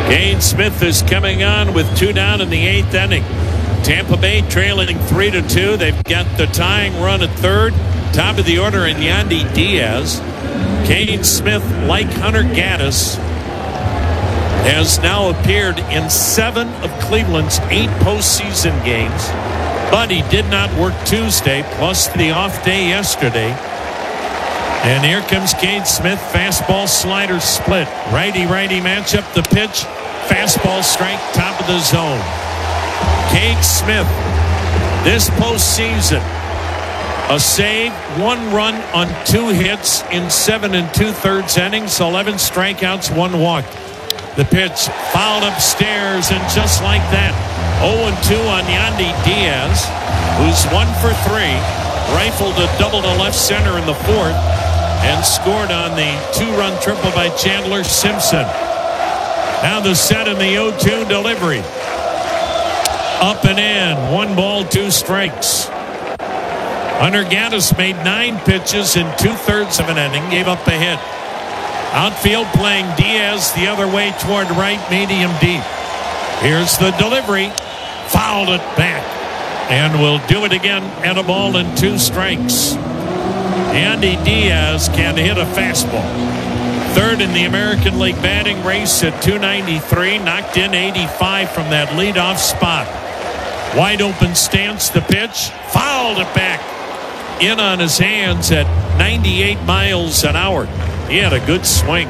Kane Smith is coming on with 2 down in the 8th inning. Tampa Bay trailing 3-2. They've got the tying run at third. Top of the order in Yandy Diaz. Kane Smith, like Hunter Gaddis, has now appeared in 7 of Cleveland's 8 postseason games. But he did not work Tuesday, plus the off day yesterday. And here comes Kane Smith. Fastball slider split. Righty-righty matchup. The pitch. Fastball strike. Top of the zone. Kane Smith, this postseason, a save, 1 run on 2 hits in 7 2/3 innings, 11 strikeouts, 1 walk. The pitch fouled upstairs, and just like that, 0-2 on Yandy Diaz, who's 1 for 3, rifled a double to left center in the 4th, and scored on the 2-run triple by Chandler Simpson. Now the set in the 0-2 delivery. Up and in. 1 ball, 2 strikes. Hunter Gaddis made 9 pitches in 2/3 of an inning, gave up a hit. Outfield playing Diaz the other way toward right, medium deep. Here's the delivery. Fouled it back. And will do it again at a ball and 2 strikes. Yandy Diaz can hit a fastball. Third in the American League batting race at 293. Knocked in 85 from that leadoff spot. Wide open stance, the pitch. Fouled it back. In on his hands at 98 miles an hour. He had a good swing.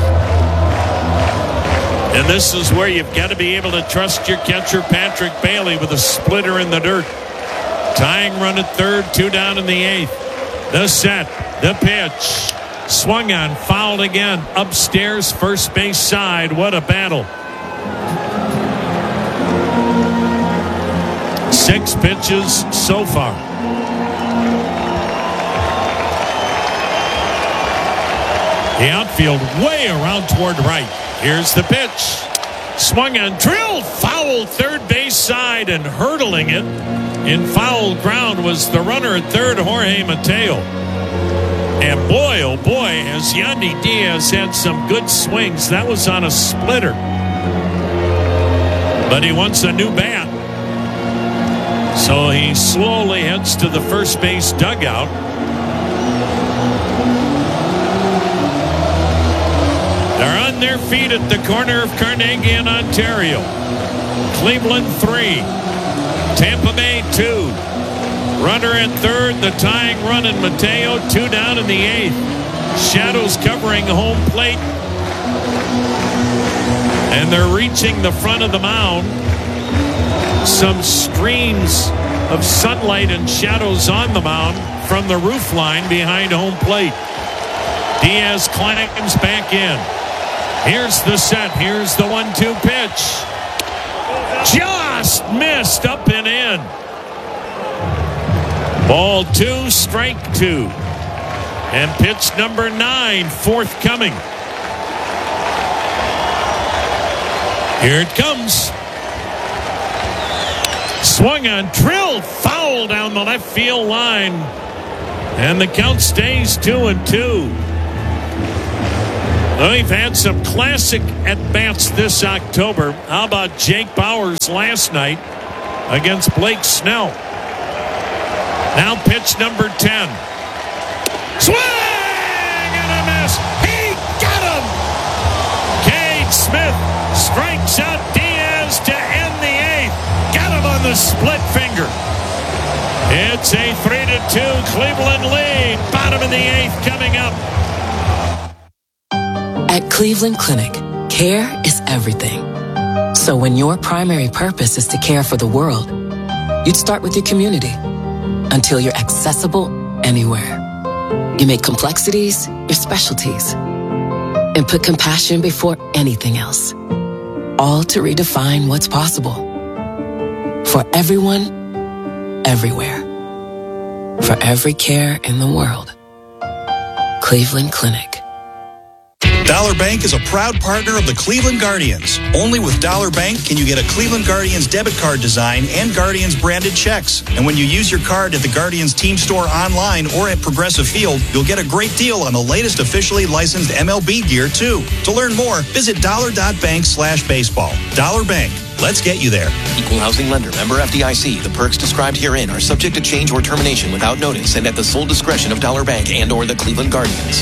And this is where you've got to be able to trust your catcher, Patrick Bailey, with a splitter in the dirt. Tying run at third, 2 down in the 8th. The set, the pitch. Swung on, fouled again. Upstairs, first base side. What a battle. 6 pitches so far. The outfield way around toward right. Here's the pitch. Swung on, drilled, foul third base side, and hurdling it in foul ground was the runner at third, Jorge Mateo. And boy, oh boy, has Yandy Diaz had some good swings. That was on a splitter. But he wants a new bat. So he slowly heads to the first base dugout. They're on their feet at the corner of Carnegie and Ontario. Cleveland 3, Tampa Bay 2. Runner at third, the tying run in Mateo, 2 down in the 8th. Shadows covering home plate. And they're reaching the front of the mound. Some streams of sunlight and shadows on the mound from the roof line behind home plate. Diaz climbs back in. Here's the set. Here's the 1-2 pitch. Just missed up and in. Ball 2, strike 2. And pitch number 9 forthcoming. Here it comes. Swung on, drilled, foul down the left field line. And the count stays 2-2. Well, we've had some classic at-bats this October. How about Jake Bauers last night against Blake Snell? Now pitch number 10. Swing and a miss. He got him. Kane Smith strikes out Diaz to end the 8th. Got him on the split finger. It's a 3-2 Cleveland lead. Bottom of the 8th coming up. At Cleveland Clinic, care is everything. So when your primary purpose is to care for the world, you'd start with your community until you're accessible anywhere. You make complexities your specialties and put compassion before anything else, all to redefine what's possible. For everyone, everywhere. For every care in the world. Cleveland Clinic. Dollar Bank is a proud partner of the Cleveland Guardians. Only with Dollar Bank can you get a Cleveland Guardians debit card design and Guardians branded checks. And when you use your card at the Guardians team store online or at Progressive Field, you'll get a great deal on the latest officially licensed MLB gear, too. To learn more, visit dollar.bank/baseball. Dollar Bank. Let's get you there. Equal housing lender. Member FDIC. The perks described herein are subject to change or termination without notice and at the sole discretion of Dollar Bank and or the Cleveland Guardians.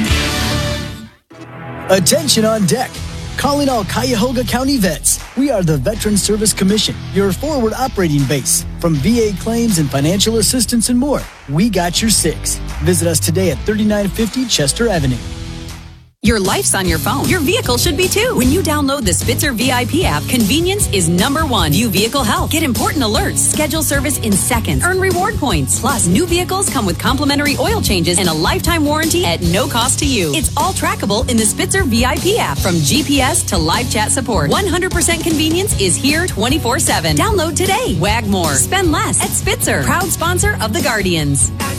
Attention on deck. Calling all Cuyahoga County vets. We are the Veteran Service Commission, your forward operating base. From VA claims and financial assistance and more, we got your six. Visit us today at 3950 Chester Avenue. Your life's on your phone. Your vehicle should be too. When you download the Spitzer VIP app, convenience is number one. View vehicle health. Get important alerts. Schedule service in seconds. Earn reward points. Plus, new vehicles come with complimentary oil changes and a lifetime warranty at no cost to you. It's all trackable in the Spitzer VIP app. From GPS to live chat support, 100% convenience is here 24/7. Download today. Wag more. Spend less at Spitzer. Proud sponsor of the Guardians.